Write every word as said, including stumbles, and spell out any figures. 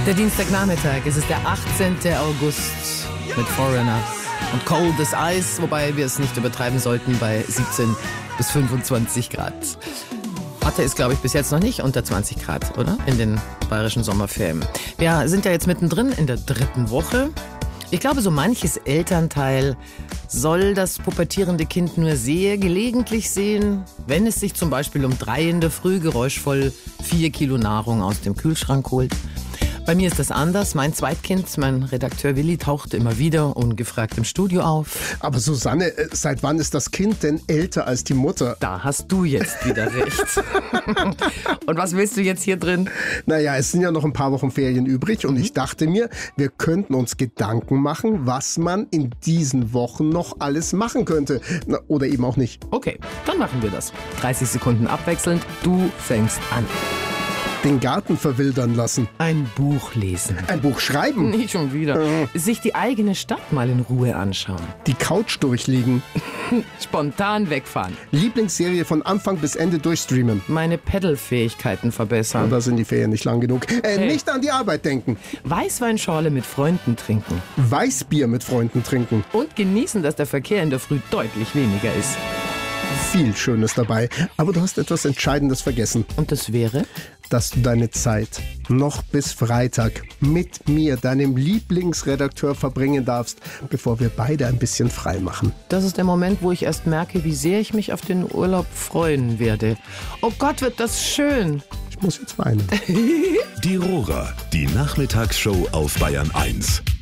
Der Dienstagnachmittag, es ist der achtzehnten August mit Foreigner und Cold as Ice, wobei wir es nicht übertreiben sollten bei siebzehn bis fünfundzwanzig Grad. Hatte ist, glaube ich, bis jetzt noch nicht unter zwanzig Grad, oder? In den bayerischen Sommerferien. Wir sind ja jetzt mittendrin in der dritten Woche. Ich glaube, so manches Elternteil soll das pubertierende Kind nur sehr gelegentlich sehen, wenn es sich zum Beispiel um drei in der Früh geräuschvoll vier Kilo Nahrung aus dem Kühlschrank holt. Bei mir ist das anders. Mein Zweitkind, mein Redakteur Willi, taucht immer wieder ungefragt im Studio auf. Aber Susanne, seit wann ist das Kind denn älter als die Mutter? Da hast du jetzt wieder recht. Und was willst du jetzt hier drin? Naja, es sind ja noch ein paar Wochen Ferien übrig und ich dachte mir, wir könnten uns Gedanken machen, was man in diesen Wochen noch alles machen könnte. Na, oder eben auch nicht. Okay, dann machen wir das. dreißig Sekunden abwechselnd. Du fängst an. Den Garten verwildern lassen. Ein Buch lesen. Ein Buch schreiben. Nicht schon wieder. Mhm. Sich die eigene Stadt mal in Ruhe anschauen. Die Couch durchliegen. Spontan wegfahren. Lieblingsserie von Anfang bis Ende durchstreamen. Meine Pedal-Fähigkeiten verbessern. Da sind die Ferien nicht lang genug. Äh, Hey. Nicht an die Arbeit denken. Weißweinschorle mit Freunden trinken. Weißbier mit Freunden trinken. Und genießen, dass der Verkehr in der Früh deutlich weniger ist. Viel Schönes dabei. Aber du hast etwas Entscheidendes vergessen. Und das wäre? Dass du deine Zeit noch bis Freitag mit mir, deinem Lieblingsredakteur, verbringen darfst, bevor wir beide ein bisschen frei machen. Das ist der Moment, wo ich erst merke, wie sehr ich mich auf den Urlaub freuen werde. Oh Gott, wird das schön. Ich muss jetzt weinen. Die Rora, die Nachmittagsshow auf Bayern eins.